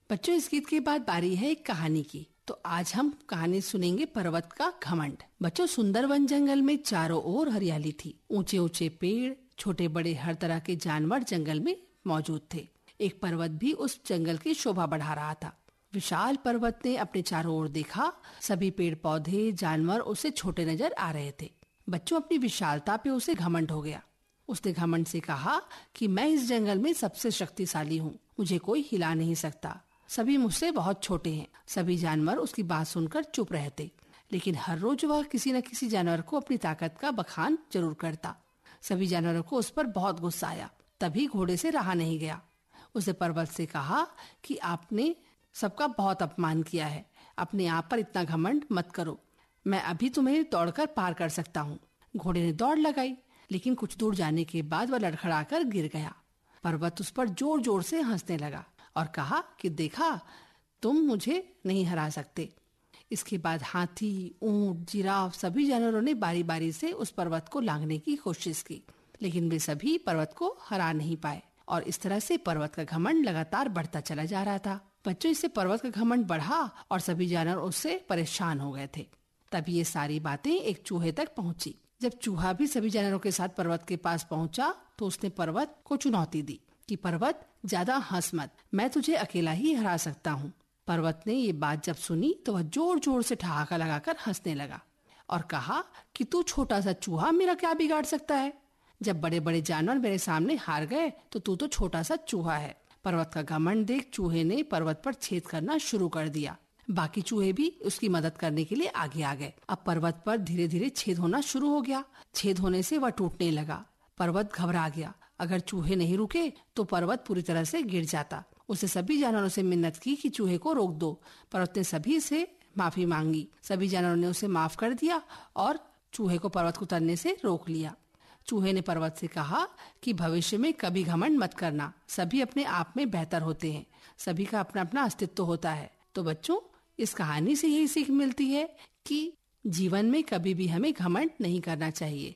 बच्चों, इस गीत के बाद बारी है एक कहानी की। तो आज हम कहानी सुनेंगे पर्वत का घमंड। बच्चों, सुंदरवन जंगल में चारों ओर हरियाली थी। ऊंचे ऊंचे पेड़, छोटे बड़े हर तरह के जानवर जंगल में मौजूद थे। एक पर्वत भी उस जंगल की शोभा बढ़ा रहा था। विशाल पर्वत ने अपने चारों ओर देखा। सभी पेड़ पौधे जानवर उसे छोटे नजर आ रहे थे। बच्चों, अपनी विशालता पे उसे घमंड हो गया। उसने घमंड से कहा कि मैं इस जंगल में सबसे शक्तिशाली हूँ, मुझे कोई हिला नहीं सकता। सभी मुझसे बहुत छोटे हैं। सभी जानवर उसकी बात सुनकर चुप रहते, लेकिन हर रोज वह किसी न किसी जानवर को अपनी ताकत का बखान जरूर करता। सभी जानवरों को उस पर बहुत गुस्सा आया। तभी घोड़े से रहा नहीं गया। उसने पर्वत से कहा कि आपने सबका बहुत अपमान किया है। अपने आप पर इतना घमंड मत करो। मैं अभी तुम्हें दौड़कर पार कर सकता हूँ। घोड़े ने दौड़ लगाई, लेकिन कुछ दूर जाने के बाद वह लड़खड़ाकर गिर गया। पर्वत उस पर जोर जोर से हंसने लगा और कहा कि देखा, तुम मुझे नहीं हरा सकते। इसके बाद हाथी, ऊंट, जिराफ सभी जानवरों ने बारी बारी से उस पर्वत को लांघने की कोशिश की, लेकिन वे सभी पर्वत को हरा नहीं पाए। और इस तरह से पर्वत का घमंड लगातार बढ़ता चला जा रहा था। बच्चों, इससे पर्वत का घमंड बढ़ा और सभी जानवर उससे परेशान हो गए थे। तभी ये सारी बातें एक चूहे तक पहुंची। जब चूहा भी सभी जानवरों के साथ पर्वत के पास पहुंचा तो उसने पर्वत को चुनौती दी कि पर्वत, ज्यादा हंस मत, मैं तुझे अकेला ही हरा सकता हूँ। पर्वत ने ये बात जब सुनी तो वह जोर जोर से ठहाका लगाकर हंसने लगा और कहा कि तू छोटा सा चूहा मेरा क्या बिगाड़ सकता है। जब बड़े बड़े जानवर मेरे सामने हार गए तो तू तो छोटा सा चूहा है। पर्वत का घमंड देख चूहे ने पर्वत पर छेद करना शुरू कर दिया। बाकी चूहे भी उसकी मदद करने के लिए आगे आ गए। अब पर्वत पर धीरे धीरे छेद होना शुरू हो गया। छेद होने से वह टूटने लगा। पर्वत घबरा गया। अगर चूहे नहीं रुके तो पर्वत पूरी तरह से गिर जाता। उसे सभी जानवरों से मिन्नत की कि चूहे को रोक दो। पर्वत ने सभी से माफी मांगी। सभी जानवरों ने उसे माफ कर दिया और चूहे को पर्वत को उतरने से रोक लिया। चूहे ने पर्वत से कहा कि भविष्य में कभी घमंड मत करना। सभी अपने आप में बेहतर होते हैं। सभी का अपना अपना अस्तित्व होता है। तो बच्चों, इस कहानी से यही सीख मिलती है कि जीवन में कभी भी हमें घमंड नहीं करना चाहिए।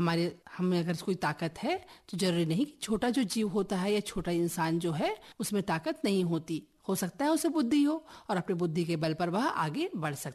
हमें अगर कोई ताकत है तो जरूरी नहीं कि छोटा जो जीव होता है या छोटा इंसान जो है उसमें ताकत नहीं होती। हो सकता है उसे बुद्धि हो और अपनी बुद्धि के बल पर वह आगे बढ़ सकता है।